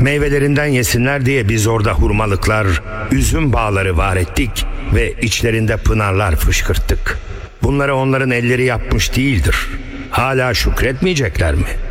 Meyvelerinden yesinler diye biz orada hurmalıklar, üzüm bağları var ettik ve içlerinde pınarlar fışkırttık. Bunları onların elleri yapmış değildir. Hala şükretmeyecekler mi?''